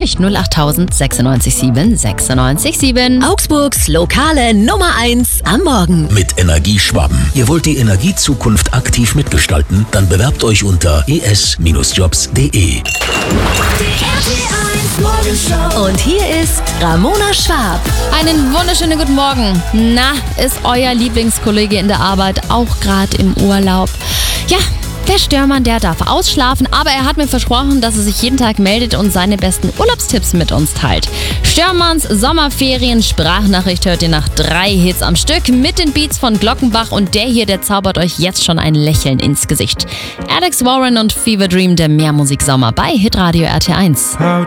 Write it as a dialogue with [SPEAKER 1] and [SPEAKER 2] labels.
[SPEAKER 1] durch 08000 96 7 96 7.
[SPEAKER 2] Augsburgs lokale Nummer 1 am Morgen.
[SPEAKER 3] Mit Energieschwaben. Ihr wollt die Energiezukunft aktiv mitgestalten? Dann bewerbt euch unter es-jobs.de.
[SPEAKER 2] Und hier ist Ramona Schwab.
[SPEAKER 1] Einen wunderschönen guten Morgen. Na, ist euer Lieblingskollege in der Arbeit auch gerade im Urlaub? Ja, der Störmann, der darf ausschlafen, aber er hat mir versprochen, dass er sich jeden Tag meldet und seine besten Urlaubstipps mit uns teilt. Störmanns Sommerferien-Sprachnachricht hört ihr nach 3 Hits am Stück mit den Beats von Glockenbach und der hier, der zaubert euch jetzt schon ein Lächeln ins Gesicht. Alex Warren und Fever Dream, der Meermusik-Sommer bei Hitradio RT1.